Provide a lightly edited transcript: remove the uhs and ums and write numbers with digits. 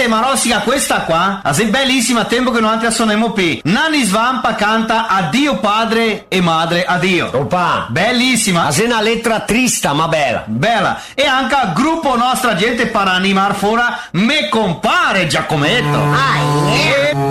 gente, ma rossica questa qua, è bellissima, tempo che non altri suoniamo più. Nani Svampa canta Addio padre e madre addio. Opa, bellissima. È una lettera trista, ma bella. Bella. E anche il gruppo nostra gente per animare fuori me compare Giacometto.